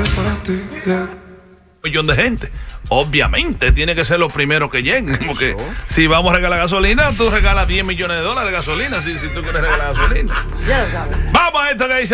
millón de gente. Obviamente tiene que ser los primeros que lleguen, porque si vamos a regalar gasolina, tú regalas $10 millones de gasolina si tú quieres regalar gasolina. Ya lo sabes. Vamos a esto que dice